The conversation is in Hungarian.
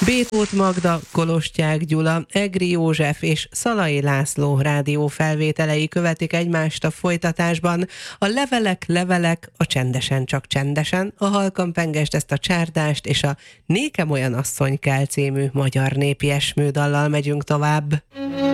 Bétót Magda, Kolostyák Gyula, Egri József és Szalai László rádiófelvételei követik egymást a folytatásban. A levelek, a csendesen csak csendesen, a halkan pengest ezt a csárdást, és a Nékem olyan asszony kell című magyar népi esmődallal megyünk tovább.